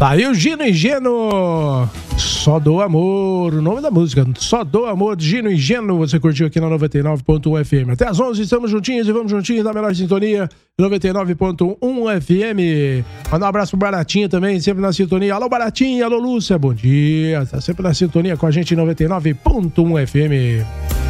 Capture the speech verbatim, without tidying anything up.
Tá aí o Gino e Geno, Só do Amor, o nome da música, Só do Amor, Gino e Geno, você curtiu aqui na noventa e nove ponto um F M. Até às onze estamos juntinhos e vamos juntinhos na melhor sintonia, noventa e nove ponto um F M. Mandar um abraço pro Baratinha também, sempre na sintonia. Alô Baratinha, alô Lúcia, bom dia, tá sempre na sintonia com a gente em noventa e nove ponto um F M.